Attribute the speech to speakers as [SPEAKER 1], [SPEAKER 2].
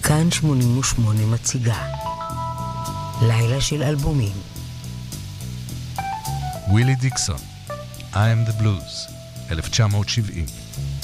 [SPEAKER 1] כאן 88 מציגה לילה של אלבומים.
[SPEAKER 2] ווילי דיקסון, I am the blues, 1970.